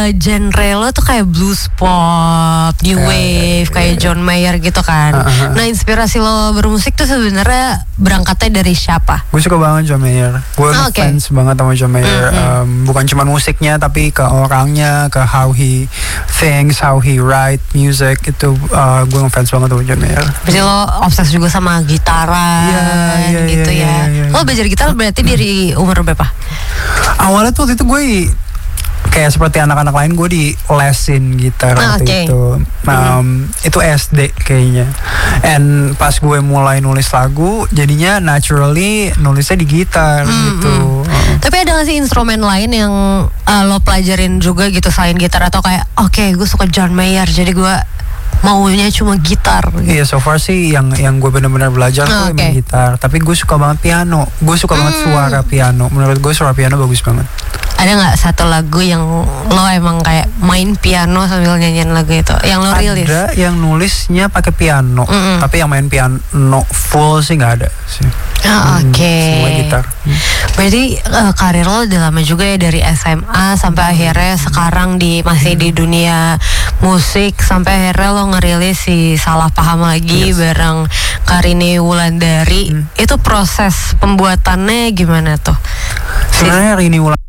genre lo tuh kayak blues pop, new wave, kayak John Mayer gitu kan. Nah inspirasi lo bermusik tuh sebenarnya berangkatnya dari siapa? Gue suka banget John Mayer. Gue fans banget sama John Mayer. Bukan cuma musiknya tapi ke orangnya, ke how he thinks, how he write music itu gue ngefans banget sama John Mayer. Berarti lo obses juga sama gitaran gitu ya. Lo belajar gitar berarti dari umur berapa? Awalnya tuh waktu itu gue kayak seperti anak-anak lain, gue di lesin gitar waktu itu. Itu SD kayaknya. And pas gue mulai nulis lagu, jadinya naturally nulisnya di gitar gitu. Tapi ada gak sih instrumen lain yang lo pelajarin juga gitu selain gitar, atau kayak gue suka John Mayer jadi gue maunya cuma gitar gitu? Iya, so far sih yang gue benar-benar belajar tuh emang gitar. Tapi gue suka banget piano. Gue suka banget suara piano. Menurut gue suara piano bagus banget. Ada nggak satu lagu yang lo emang kayak main piano sambil nyanyiin lagu itu yang lo rilis? Ada yang nulisnya pakai piano, tapi yang main piano full sih nggak ada sih. Semua gitar. Berarti karir lo udah lama juga ya, dari SMA sampai akhirnya sekarang masih di dunia musik, sampai akhirnya lo ngerilis si Salah Paham Lagi bareng Karini Wulandari. Itu proses pembuatannya gimana tuh? Sebenarnya Rini Wulandari